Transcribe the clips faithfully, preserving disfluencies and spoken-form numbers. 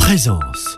Présence.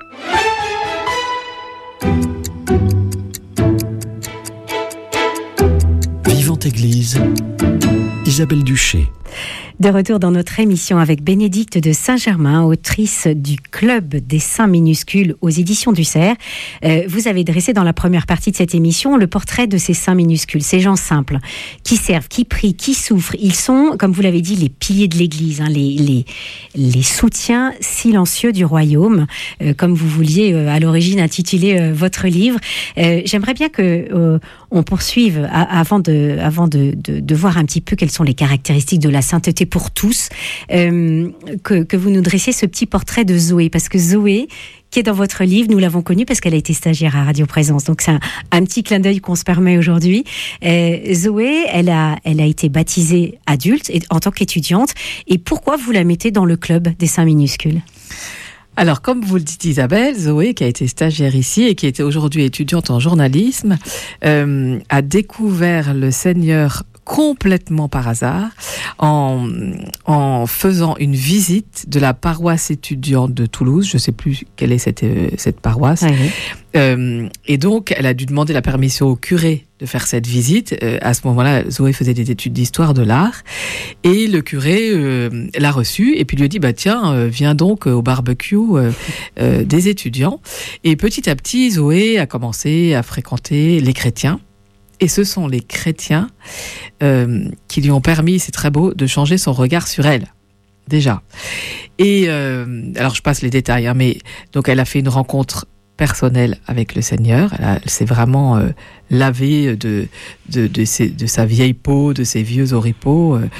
Vivante Église, Isabelle Duché. De retour dans notre émission avec Bénédicte de Saint-Germain, autrice du Club des Saints minuscules aux éditions du Cerf. Euh, vous avez dressé dans la première partie de cette émission le portrait de ces saints minuscules, ces gens simples, qui servent, qui prient, qui souffrent. Ils sont, comme vous l'avez dit, les piliers de l'Église, hein, les, les, les soutiens silencieux du royaume, euh, comme vous vouliez euh, à l'origine intituler euh, votre livre. Euh, j'aimerais bien que euh, on poursuive à, avant, de, avant de, de, de voir un petit peu quelles sont les caractéristiques de la sainteté pour tous, euh, que, que vous nous dressiez ce petit portrait de Zoé, parce que Zoé, qui est dans votre livre, nous l'avons connue parce qu'elle a été stagiaire à Radio Présence, donc c'est un, un petit clin d'œil qu'on se permet aujourd'hui. Euh, Zoé, elle a, elle a été baptisée adulte et, en tant qu'étudiante, et pourquoi vous la mettez dans le club des saints minuscules ? Alors, comme vous le dites Isabelle, Zoé, qui a été stagiaire ici et qui est aujourd'hui étudiante en journalisme, euh, a découvert le Seigneur complètement par hasard en, en faisant une visite de la paroisse étudiante de Toulouse. Je ne sais plus quelle est cette, cette paroisse. Oui. Euh, et donc, elle a dû demander la permission au curé de faire cette visite. Euh, à ce moment-là, Zoé faisait des études d'histoire de l'art. Et le curé euh, l'a reçue et puis lui a dit, bah, tiens, euh, viens donc au barbecue euh, euh, des étudiants. Et petit à petit, Zoé a commencé à fréquenter les chrétiens. Et ce sont les chrétiens euh, qui lui ont permis, c'est très beau, de changer son regard sur elle, déjà. Et euh, alors, je passe les détails, hein, mais donc elle a fait une rencontre personnelle avec le Seigneur. Elle, a, elle s'est vraiment euh, lavée de, de, de, ses, de sa vieille peau, de ses vieux oripeaux. Euh,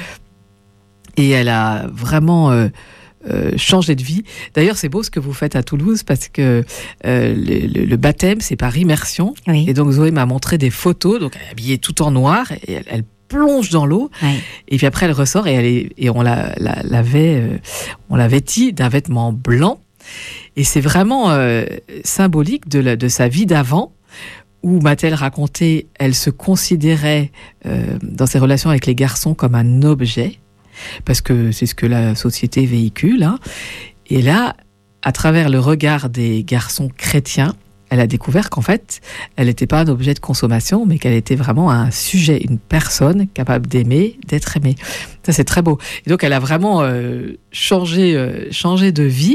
et elle a vraiment... Euh, Euh, changer de vie. D'ailleurs, c'est beau ce que vous faites à Toulouse parce que euh, le, le, le baptême, c'est par immersion. Oui. Et donc, Zoé m'a montré des photos. Donc, elle est habillée tout en noir et elle, elle plonge dans l'eau. Oui. Et puis après, elle ressort et, elle est, et on la, la, l'avait, euh, on la vêtit d'un vêtement blanc. Et c'est vraiment euh, symbolique de, la, de sa vie d'avant, où, m'a-t-elle raconté, elle se considérait euh, dans ses relations avec les garçons comme un objet. Parce que c'est ce que la société véhicule. Hein. Et là, à travers le regard des garçons chrétiens, elle a découvert qu'en fait, elle n'était pas un objet de consommation, mais qu'elle était vraiment un sujet, une personne capable d'aimer, d'être aimée. Ça, c'est très beau. Et donc, elle a vraiment euh, changé, euh, changé de vie.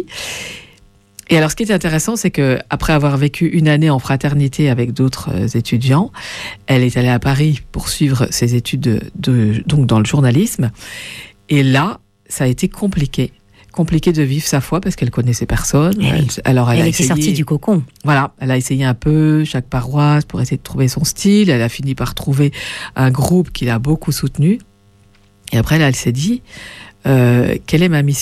Et alors, ce qui est intéressant, c'est qu'après avoir vécu une année en fraternité avec d'autres euh, étudiants, elle est allée à Paris pour suivre ses études de, de, donc dans le journalisme. Et là, ça a été compliqué. Compliqué de vivre sa foi parce qu'elle connaissait personne. Oui. Elle, alors elle, elle a était essayé, sortie du cocon. Voilà, elle a essayé un peu chaque paroisse pour essayer de trouver son style. Elle a fini par trouver un groupe qui l'a beaucoup soutenu. Et après, là, elle s'est dit, euh, quelle est ma mission ?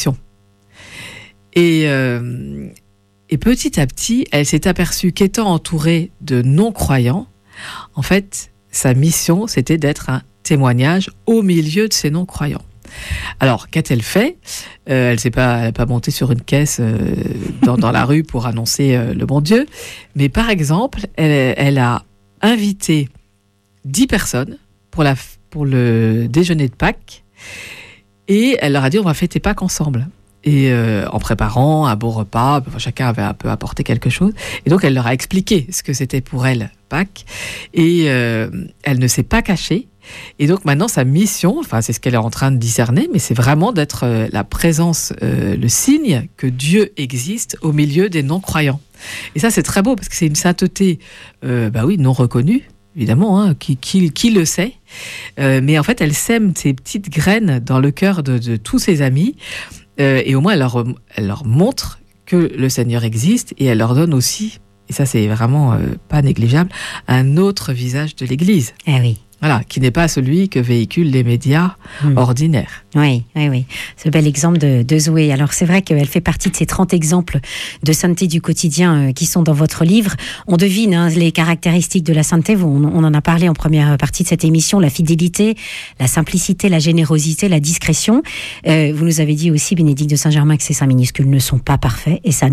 Et, euh, et petit à petit, elle s'est aperçue qu'étant entourée de non-croyants, en fait, sa mission, c'était d'être un témoignage au milieu de ces non-croyants. Alors, qu'a-t-elle fait ? euh, Elle ne s'est pas, elle n'est pas montée sur une caisse euh, dans, dans la rue pour annoncer euh, le bon Dieu. Mais par exemple, elle, elle a invité dix personnes pour, la, pour le déjeuner de Pâques. Et elle leur a dit, on va fêter Pâques ensemble. Et euh, en préparant un beau repas, chacun avait un peu apporté quelque chose. Et donc, elle leur a expliqué ce que c'était pour elle, Pâques. Et euh, elle ne s'est pas cachée. Et donc maintenant, sa mission, enfin c'est ce qu'elle est en train de discerner, mais c'est vraiment d'être euh, la présence, euh, le signe que Dieu existe au milieu des non-croyants. Et ça, c'est très beau parce que c'est une sainteté, euh, bah oui, non reconnue, évidemment, hein, qui, qui, qui le sait. Euh, mais en fait, elle sème ces petites graines dans le cœur de, de tous ses amis. Euh, et au moins, elle leur, elle leur montre que le Seigneur existe et elle leur donne aussi, et ça c'est vraiment euh, pas négligeable, un autre visage de l'Église. Eh oui. Voilà, qui n'est pas celui que véhiculent les médias mmh. ordinaires. Oui, oui, oui. C'est le bel exemple de, de Zoé. Alors, c'est vrai qu'elle fait partie de ces trente exemples de sainteté du quotidien euh, qui sont dans votre livre. On devine hein, les caractéristiques de la sainteté. On, on en a parlé en première partie de cette émission. La fidélité, la simplicité, la générosité, la discrétion. Euh, vous nous avez dit aussi, Bénédicte de Saint-Germain, que ces saints minuscules ne sont pas parfaits. Et ça